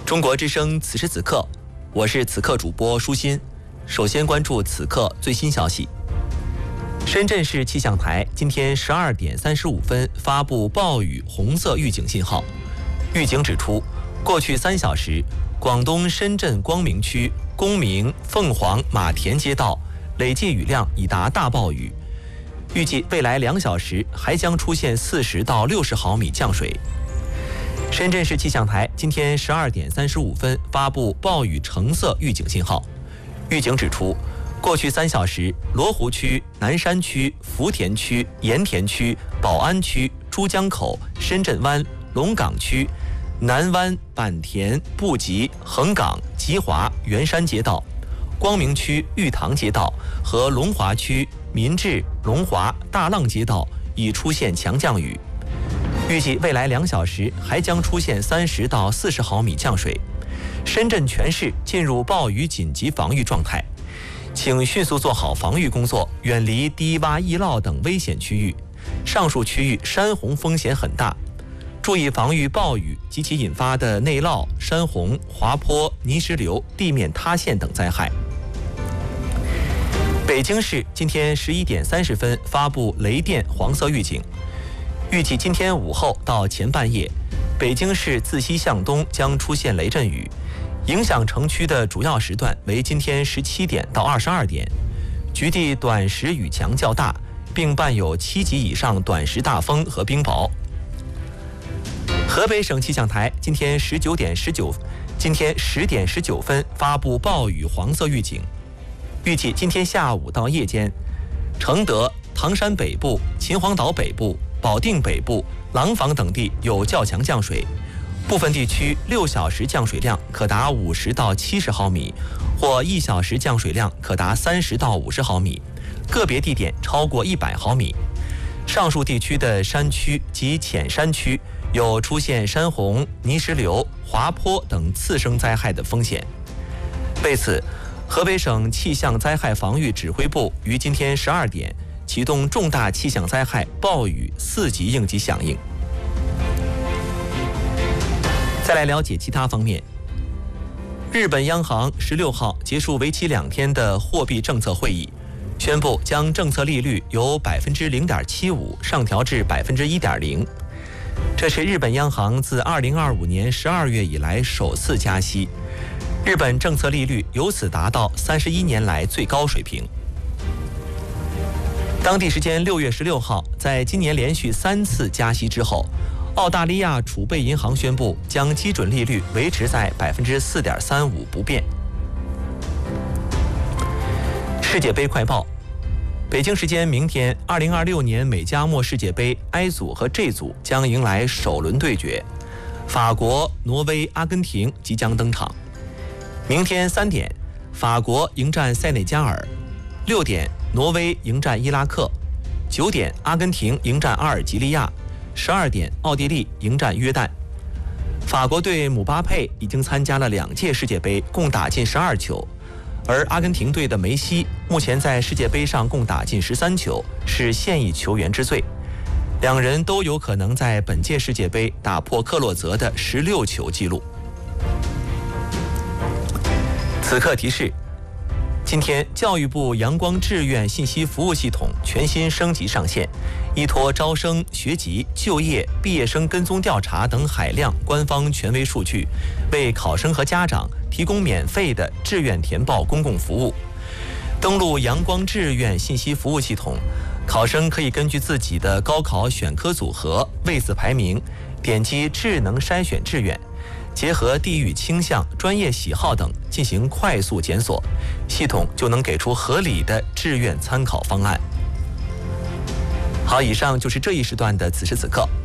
中国之声此时此刻，我是此刻主播舒心。首先关注此刻最新消息。深圳市气象台今天12点35分发布暴雨红色预警信号。预警指出，过去3小时，广东深圳光明区公明、凤凰、马田街道累计雨量已达大暴雨，预计未来2小时还将出现40到60毫米降水。深圳市气象台今天12点35分发布暴雨橙色预警信号。预警指出，过去3小时，罗湖区、南山区、福田区、盐田区、宝安区、珠江口、深圳湾、龙岗区、南湾、坂田、布吉、横岗、吉华、圆山街道、光明区玉塘街道和龙华区民治、龙华、大浪街道已出现强降雨，预计未来2小时还将出现30到40毫米降水。深圳全市进入暴雨紧急防御状态，请迅速做好防御工作，远离低洼易涝等危险区域。上述区域山洪风险很大，注意防御暴雨及其引发的内涝、山洪、滑坡、泥石流、地面塌陷等灾害。北京市今天11点30分发布雷电黄色预警，预计今天午后到前半夜，北京市自西向东将出现雷阵雨，影响城区的主要时段为今天17点到22点，局地短时雨强较大，并伴有7级以上短时大风和冰雹。河北省气象台今天10点19分发布暴雨黄色预警，预计今天下午到夜间，承德、唐山北部、秦皇岛北部、保定北部、廊坊等地有较强降水，部分地区6小时降水量可达50到70毫米，或1小时降水量可达30到50毫米，个别地点超过100毫米。上述地区的山区及浅山区有出现山洪、泥石流、滑坡等次生灾害的风险。为此，河北省气象灾害防御指挥部于今天12点启动重大气象灾害暴雨4级应急响应。再来了解其他方面。日本央行16号结束为期2天的货币政策会议，宣布将政策利率由 0.75% 上调至 1.0%， 这是日本央行自2025年12月以来首次加息，日本政策利率由此达到31年来最高水平。当地时间6月16号，在今年连续3次加息之后，澳大利亚储备银行宣布将基准利率维持在 4.35% 不变。世界杯快报。北京时间明天，2026年美加墨世界杯 I 组和 J 组将迎来首轮对决，法国、挪威、阿根廷即将登场。明天3点，法国迎战塞内加尔；6点，挪威迎战伊拉克；9点，阿根廷迎战阿尔及利亚；12点，奥地利迎战约旦。法国队姆巴佩已经参加了2届世界杯，共打进12球。而阿根廷队的梅西目前在世界杯上共打进13球，是现役球员之最。2人都有可能在本届世界杯打破克洛泽的16球纪录。此刻提示：今天，教育部阳光志愿信息服务系统全新升级上线，依托招生、学籍、就业、毕业生跟踪调查等海量官方权威数据，为考生和家长提供免费的志愿填报公共服务。登录阳光志愿信息服务系统，考生可以根据自己的高考选科组合、位次排名，点击智能筛选志愿，结合地域倾向、专业喜好等进行快速检索，系统就能给出合理的志愿参考方案。好，以上就是这一时段的此时此刻。